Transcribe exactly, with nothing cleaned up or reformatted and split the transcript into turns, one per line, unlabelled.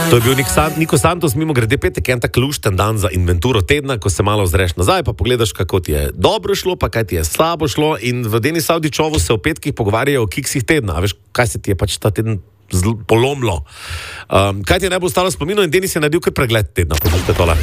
To je bil Niko Santos, mimo grede petek, en tak lušten dan za inventuro tedna, ko se malo ozreš nazaj, pa pogledaš, kako ti je dobro šlo, pa kaj ti je slabo šlo, in v Deni Savdičovu se v petkih pogovarjajo o kiksih tedna. A veš, kaj se ti je pač ta teden polomlo? Um, kaj ti je najbolj stalo spominu, in Denis je naredil kar pregled tedna. Poslušajte tole.